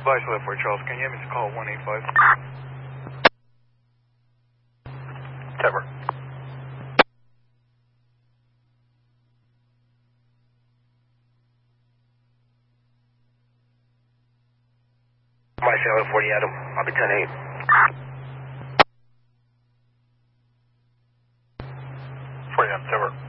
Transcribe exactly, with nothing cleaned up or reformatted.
Vice left for Charles, can you hear me? Call one eight five. Tever. My seven forty Adam, I'll be ten eight. forty Adam, Tever.